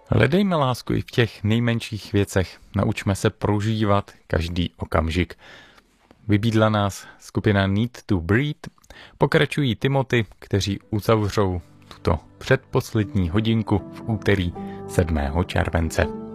Hledejme lásku i v těch nejmenších věcech. Naučme se prožívat každý okamžik. Vybídla nás skupina Need to Breathe. Pokračují Timothy, kteří uzavřou tuto předposlední hodinku v úterý 7. července.